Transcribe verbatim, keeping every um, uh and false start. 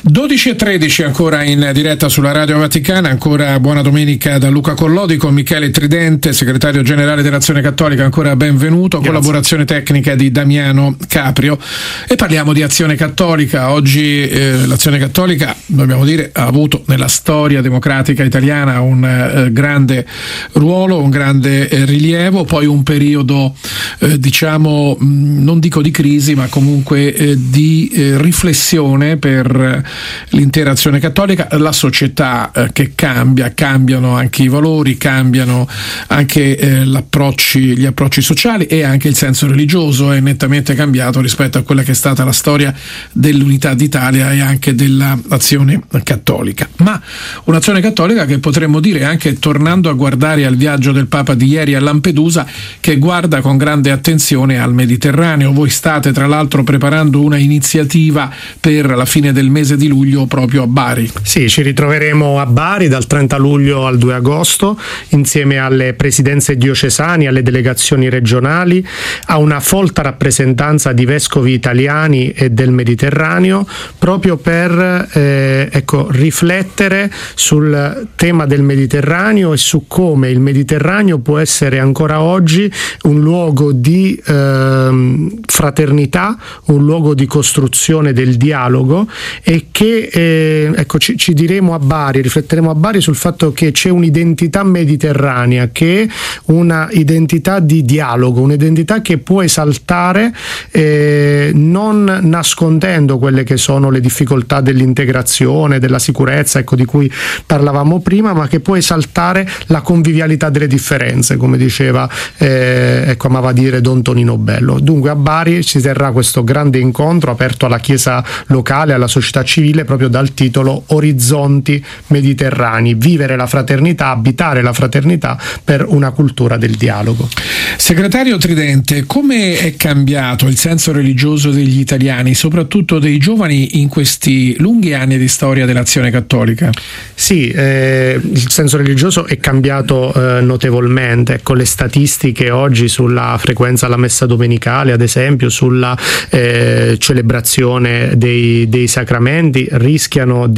dodici e tredici ancora in diretta sulla Radio Vaticana, ancora buona domenica da Luca Collodi con Michele Tridente, segretario generale dell'Azione Cattolica, ancora benvenuto. Grazie. Collaborazione tecnica di Damiano Caprio e parliamo di Azione Cattolica. Oggi eh, l'Azione Cattolica, dobbiamo dire, ha avuto nella storia democratica italiana un eh, grande ruolo, un grande eh, rilievo, poi un periodo eh, diciamo mh, non dico di crisi ma comunque eh, di eh, riflessione per l'intera Azione Cattolica, la società eh, che cambia, cambiano anche i valori, cambiano anche eh, l'approcci, gli approcci sociali e anche il senso religioso è nettamente cambiato rispetto a quella che è stata la storia dell'unità d'Italia e anche dell'Azione Cattolica. Ma un'Azione Cattolica che potremmo dire, anche tornando a guardare al viaggio del Papa di ieri a Lampedusa, che guarda con grande attenzione al Mediterraneo. Voi state tra l'altro preparando una iniziativa per la fine del mese di luglio proprio a Bari. Sì, ci ritroveremo a Bari dal trenta luglio al due agosto insieme alle presidenze diocesane, alle delegazioni regionali, a una folta rappresentanza di vescovi italiani e del Mediterraneo, proprio per eh, ecco, riflettere sul tema del Mediterraneo e su come il Mediterraneo può essere ancora oggi un luogo di eh, fraternità, un luogo di costruzione del dialogo, e che eh, ecco, ci, ci diremo a Bari, rifletteremo a Bari sul fatto che c'è un'identità mediterranea, che è una identità di dialogo, un'identità che può esaltare eh, non nascondendo quelle che sono le difficoltà dell'integrazione, della sicurezza, ecco, di cui parlavamo prima, ma che può esaltare la convivialità delle differenze, come diceva eh, ecco, amava dire Don Tonino Bello. Dunque a Bari si terrà questo grande incontro aperto alla Chiesa locale, alla società civile, proprio dal titolo Orizzonti Mediterranei, vivere la fraternità, abitare la fraternità per una cultura del dialogo. Segretario Tridente, come è cambiato il senso religioso degli italiani, soprattutto dei giovani, in questi lunghi anni di storia dell'Azione Cattolica? Sì, eh, il senso religioso è cambiato eh, notevolmente. Ecco, le statistiche oggi sulla frequenza alla messa domenicale, ad esempio, sulla eh, celebrazione dei, dei sacramenti rischiano